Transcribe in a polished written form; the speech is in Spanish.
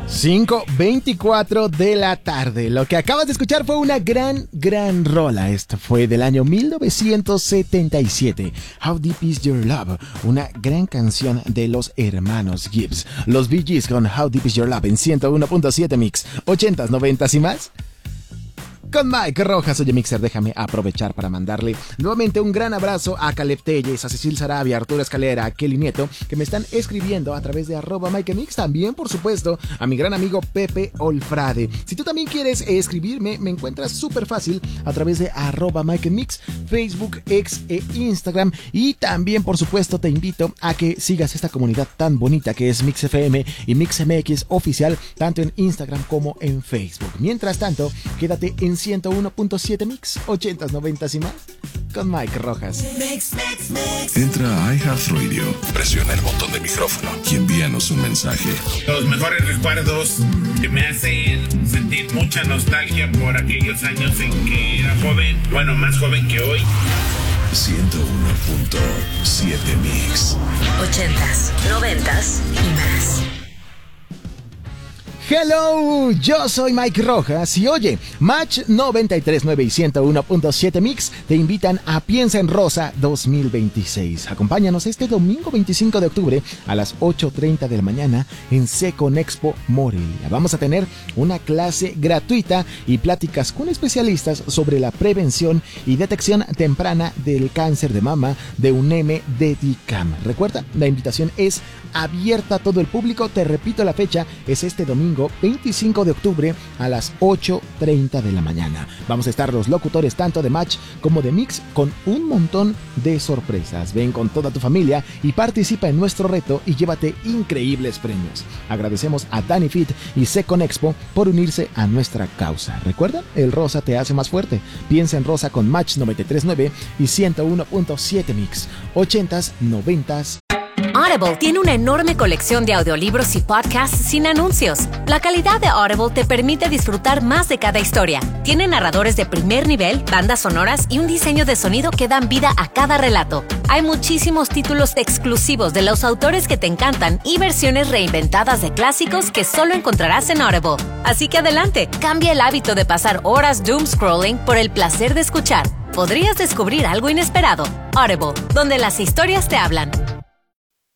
5:24 de la tarde. Lo que acabas de escuchar fue una gran rola. Esto fue del año 1977. How Deep Is Your Love, una gran canción de los hermanos Gibbs. Los Bee Gees con How Deep Is Your Love en 101.7 Mix, 80s, 90s y más. Con Mike Rojas, oye Mixer, déjame aprovechar para mandarle nuevamente un gran abrazo a Caleb Telles, a Cecil Sarabia, a Arturo Escalera, a Kelly Nieto, que me están escribiendo a través de @MikeMix. También, por supuesto, a mi gran amigo Pepe Olfrade. Si tú también quieres escribirme, me encuentras súper fácil a través de @MikeMix, Facebook, X e Instagram. Y también, por supuesto, te invito a que sigas esta comunidad tan bonita que es Mix FM y Mix MX oficial, tanto en Instagram como en Facebook. Mientras tanto, quédate en 101.7 Mix, 80s, 90s y más, con Mike Rojas. Entra a iHeartRadio, presiona el botón de micrófono y envíanos un mensaje. Los mejores recuerdos que me hacen sentir mucha nostalgia por aquellos años en que era joven, bueno, más joven que hoy. 101.7 Mix. 80s, 90s y más. Hello, yo soy Mike Rojas y oye, Match 93.9 y 101.7 Mix te invitan a Piensa en Rosa 2026. Acompáñanos este domingo 25 de octubre a las 8:30 de la mañana en Seconexpo Morelia. Vamos a tener una clase gratuita y pláticas con especialistas sobre la prevención y detección temprana del cáncer de mama de UNEM Dedicam. Recuerda, la invitación es abierta a todo el público. Te repito, la fecha es este domingo 25 de octubre a las 8:30 de la mañana. Vamos a estar los locutores tanto de Match como de Mix con un montón de sorpresas. Ven con toda tu familia y participa en nuestro reto y llévate increíbles premios. Agradecemos a Danny Fit y Seconexpo por unirse a nuestra causa. Recuerda, el rosa te hace más fuerte. Piensa en Rosa con Match 93.9 y 101.7 Mix, 80s, 90s. Audible tiene una enorme colección de audiolibros y podcasts sin anuncios. La calidad de Audible te permite disfrutar más de cada historia. Tiene narradores de primer nivel, bandas sonoras y un diseño de sonido que dan vida a cada relato. Hay muchísimos títulos exclusivos de los autores que te encantan y versiones reinventadas de clásicos que solo encontrarás en Audible. Así que adelante, cambia el hábito de pasar horas doom scrolling por el placer de escuchar. Podrías descubrir algo inesperado. Audible, donde las historias te hablan.